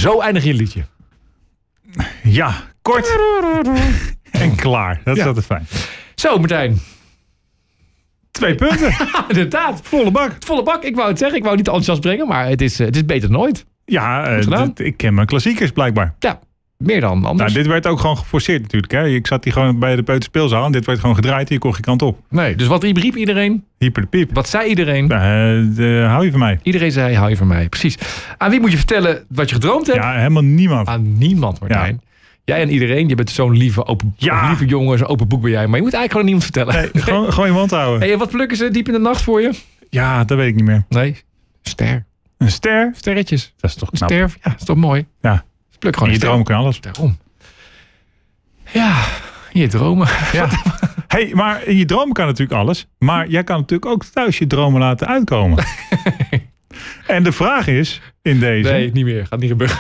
Zo eindig je liedje. Ja, kort en klaar. Dat is altijd fijn. Zo, Martijn. 2 punten. Inderdaad. Volle bak. Volle bak. Ik wou het zeggen. Ik wou niet te enthousiast brengen. Maar het is beter dan nooit. Ja, ik ken mijn klassiekers blijkbaar. Ja, meer dan anders. Nou, dit werd ook gewoon geforceerd natuurlijk. Hè. Ik zat hier gewoon bij de peuterspeelzaal. En dit werd gewoon gedraaid. Hier kon geen kant op. Nee, dus wat riep iedereen? Hyper de piep. Wat zei iedereen? Hou je van mij? Iedereen zei, hou je van mij. Precies. Aan wie moet je vertellen wat je gedroomd hebt? Ja, helemaal niemand. Aan niemand, Martijn. Ja. Jij en iedereen, je bent zo'n lieve jongen, zo'n open boek ben jij. Maar je moet eigenlijk gewoon aan niemand vertellen. Nee, gewoon je mond houden. Hey, wat plukken ze diep in de nacht voor je? Ja, dat weet ik niet meer. Nee, ster. Een ster? Sterretjes. Dat is toch knap. Ster, ja, dat is toch mooi? Ja. Pluk gewoon in je droom kan alles. Daarom. Ja, in je dromen. Ja. Hey, maar in je droom kan natuurlijk alles. Maar jij kan natuurlijk ook thuis je dromen laten uitkomen. En de vraag is in deze... Nee, niet meer. Gaat niet gebeuren.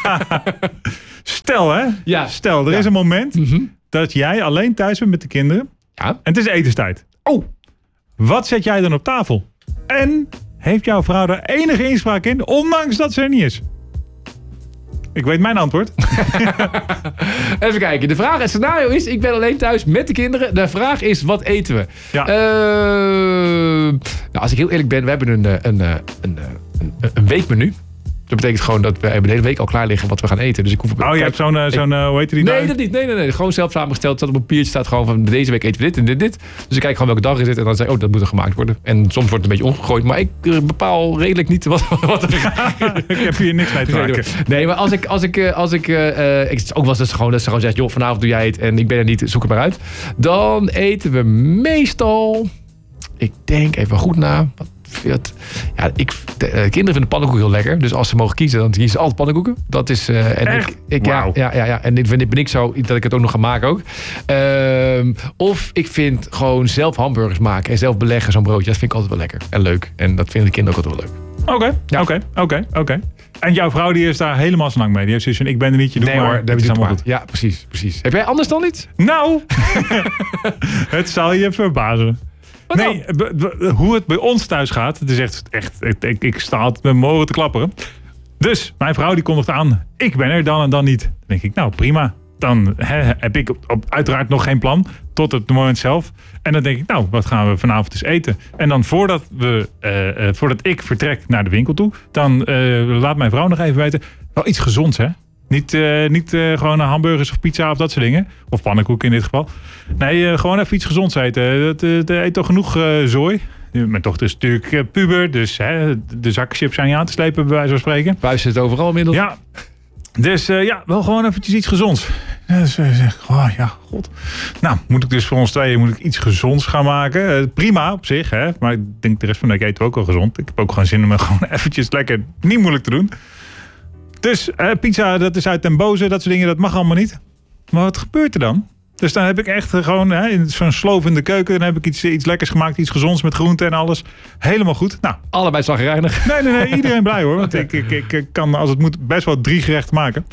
Stel, hè? Ja. Stel, er is een moment dat jij alleen thuis bent met de kinderen. Ja. En het is etenstijd. Oh. Wat zet jij dan op tafel? En heeft jouw vrouw er enige inspraak in, ondanks dat ze er niet is? Ik weet mijn antwoord. Even kijken. De vraag, het scenario is, ik ben alleen thuis met de kinderen. De vraag is, wat eten we? Ja. Nou, als ik heel eerlijk ben, we hebben een weekmenu. Dat betekent gewoon dat we de hele week al klaar liggen wat we gaan eten. Dus ik hoef je hebt zo'n hoe heet die? Nee, dat niet. Nee. Gewoon zelf samengesteld. Dat op een papiertje staat gewoon van deze week eten we dit en dit. Dus ik kijk gewoon welke dag is het. En dan zeg ik, dat moet er gemaakt worden. En soms wordt het een beetje omgegooid. Maar ik bepaal redelijk niet wat er Ik heb hier niks mee te maken. Nee, maar als ik ook was dus gewoon dat ze gewoon zegt, joh, vanavond doe jij het en ik ben er niet, zoek het maar uit. Dan eten we meestal, ik denk even goed na. Ja, de kinderen vinden pannenkoeken heel lekker. Dus als ze mogen kiezen, dan kiezen ze altijd pannenkoeken. Dat is... Echt? Ja. En ben ik zo dat ik het ook nog ga maken ook. Of ik vind gewoon zelf hamburgers maken en zelf beleggen zo'n broodje. Dat vind ik altijd wel lekker en leuk. En dat vinden de kinderen ook altijd wel leuk. Oké. En jouw vrouw die is daar helemaal zo lang mee. Die heeft zoiets van, ik ben er niet, je doet nee, maar. Hoor, dat is allemaal goed. Ja, precies. Heb jij anders dan iets? Nou, het zal je verbazen. Nee, hoe het bij ons thuis gaat, het is echt ik sta altijd met mijn oren te klapperen. Dus mijn vrouw die kondigt aan, ik ben er dan en dan niet. Dan denk ik, nou prima. Dan heb ik uiteraard nog geen plan tot het moment zelf. En dan denk ik, nou, wat gaan we vanavond eens eten? En dan voordat ik vertrek naar de winkel toe, dan laat mijn vrouw nog even weten, wel iets gezonds, hè? Niet gewoon hamburgers of pizza of dat soort dingen. Of pannenkoeken in dit geval. Nee, gewoon even iets gezonds eten. Dat eet toch genoeg zooi. Mijn dochter is natuurlijk puber. Dus de zakken chips zijn niet aan te slepen, bij wijze van spreken. Buis zit overal inmiddels. Ja. Dus wel gewoon eventjes iets gezonds. Dus god. Nou, moet ik dus voor ons tweeën iets gezonds gaan maken. Prima op zich, hè. Maar ik denk de rest van de week eten we ook wel gezond. Ik heb ook gewoon zin om gewoon eventjes lekker niet moeilijk te doen. Dus pizza, dat is uit den boze, dat soort dingen, dat mag allemaal niet. Maar wat gebeurt er dan? Dus dan heb ik echt gewoon in zo'n sloof in de keuken, dan heb ik iets lekkers gemaakt, iets gezonds met groenten en alles. Helemaal goed. Nou, allebei zagrijnig. Nee, iedereen blij hoor. Want ik kan, als het moet, best wel 3 gerechten maken.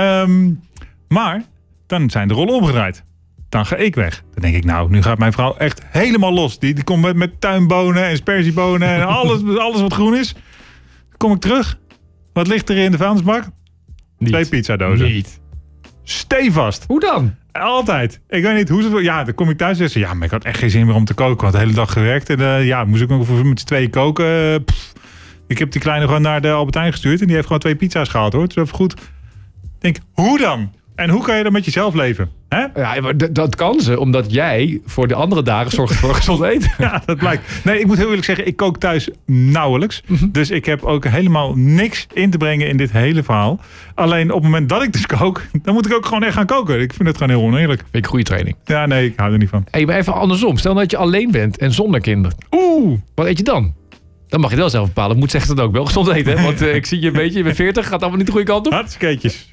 Maar dan zijn de rollen omgedraaid. Dan ga ik weg. Dan denk ik, nou, nu gaat mijn vrouw echt helemaal los. Die komt met tuinbonen en sperziebonen en alles wat groen is. Dan kom ik terug. Wat ligt er in de vuilnisbak? 2 pizzadozen. Niet. Stevast. Hoe dan? Altijd. Ik weet niet hoe ze... Ja, dan kom ik thuis en zeg ja, maar ik had echt geen zin meer om te koken. Want de hele dag gewerkt. En moest ik nog met z'n tweeën koken. Ik heb die kleine gewoon naar de Albert Heijn gestuurd. En die heeft gewoon 2 pizza's gehaald hoor. Het is even goed. Ik denk, hoe dan? En hoe kan je dan met jezelf leven? Hè? Ja, maar dat kan ze. Omdat jij voor de andere dagen zorgt voor gezond eten. Ja, dat blijkt. Nee, ik moet heel eerlijk zeggen, ik kook thuis nauwelijks. Dus ik heb ook helemaal niks in te brengen in dit hele verhaal. Alleen op het moment dat ik dus kook, dan moet ik ook gewoon echt gaan koken. Ik vind het gewoon heel oneerlijk. Vind ik goede training. Ja, nee, ik hou er niet van. Hey, maar even andersom. Stel dat je alleen bent en zonder kinderen. Wat eet je dan? Dan mag je het wel zelf bepalen. Moet zeggen dat ook wel gezond eten. Hè? Want ik zie je een beetje, je bent 40, gaat allemaal niet de goede kant op. Hartstikke.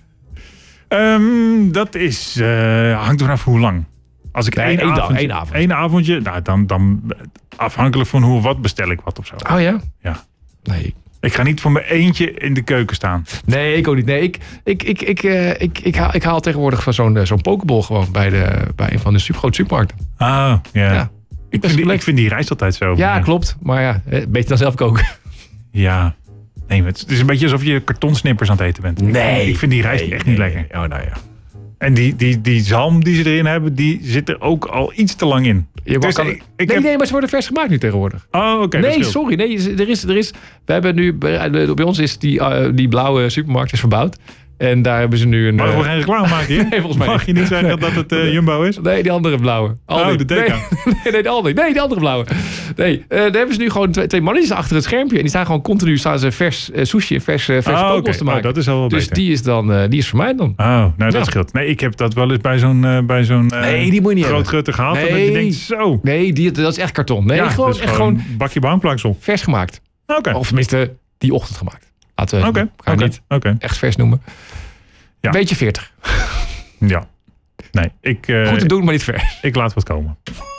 Dat is hangt er vanaf hoe lang. Als ik één avondje, nou, dan afhankelijk van wat bestel ik wat of zo. Oh ja? Ja. Nee. Ik ga niet voor mijn eentje in de keuken staan. Nee, ik ook niet. Nee, ik haal tegenwoordig van zo'n pokeball gewoon bij een van de grote supermarkten. Ah, ja. Ja. Ik vind die rijst altijd zo. Ja, klopt. Maar ja, beter dan zelf koken. Ja. Nee, het is een beetje alsof je kartonsnippers aan het eten bent. Ik vind die rijst echt niet lekker. Oh, nou ja. En die zalm die ze erin hebben, die zit er ook al iets te lang in. Nee, maar ze worden vers gemaakt nu tegenwoordig. Oh, oké. Nee, sorry. Nee, er is. We hebben nu. Bij ons is die blauwe supermarkt is verbouwd. En daar hebben ze nu een... Mogen we geen reclame maken hier? Nee, volgens mij Mag je niet zeggen dat het Jumbo is? Nee, die andere blauwe. Aldi. Oh, de Deka. Nee, de Aldi. Nee, die andere blauwe. Nee, daar hebben ze nu gewoon twee mannetjes achter het schermpje. En die staan gewoon continu vers sushi en vers spookworst te maken. Oh, dat is al wel dus beter. die is voor mij dan. Oh, nou dat scheelt. Nee, ik heb dat wel eens bij zo'n nee, die moet je niet groot gutter gehaald. Nee. Dat je denkt, zo. Nee, dat is echt karton. Nee, ja, gewoon, dat is echt gewoon een bakje behangplaksel. Vers gemaakt. Oké. Of tenminste, die ochtend gemaakt. Laten we gaan niet echt vers noemen. Ja. Beetje 40. Ja. Nee, goed te doen, maar niet vers. Ik laat wat komen.